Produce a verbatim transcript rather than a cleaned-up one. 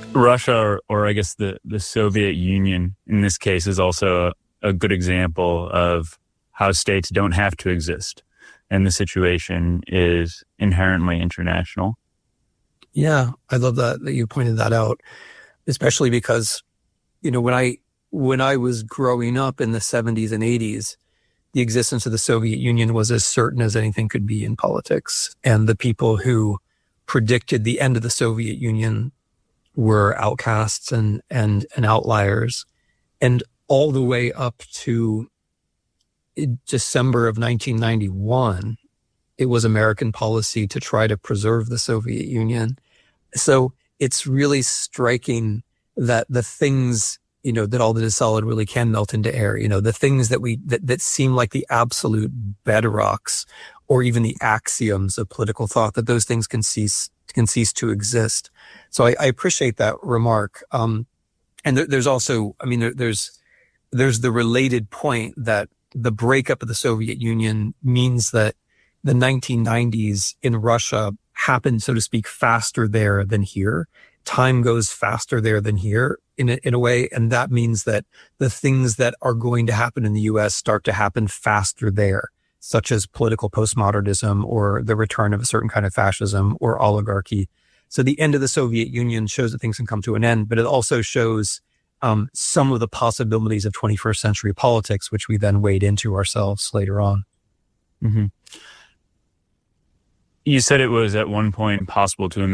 Russia, or, or I guess the, the Soviet Union in this case, is also a, a good example of how states don't have to exist. And the situation is inherently international. Yeah, I love that, that you pointed that out, especially because, you know, when I when I was growing up in the seventies and eighties, the existence of the Soviet Union was as certain as anything could be in politics. And the people who predicted the end of the Soviet Union were outcasts and, and, and outliers. And all the way up to December of nineteen ninety-one, it was American policy to try to preserve the Soviet Union. So it's really striking that the things, you know, that all that is solid really can melt into air. You know, the things that we, that, that seem like the absolute bedrocks or even the axioms of political thought, that those things can cease, can cease to exist. So I, I appreciate that remark. Um, and there, there's also, I mean, there, there's, there's the related point that the breakup of the Soviet Union means that the nineteen nineties in Russia happened, so to speak, faster there than here. Time goes faster there than here in a, in a way. And that means that the things that are going to happen in the U S start to happen faster there, such as political postmodernism or the return of a certain kind of fascism or oligarchy. So the end of the Soviet Union shows that things can come to an end, but it also shows um, some of the possibilities of twenty-first century politics, which we then wade into ourselves later on. Mm-hmm. You said it was at one point possible to imagine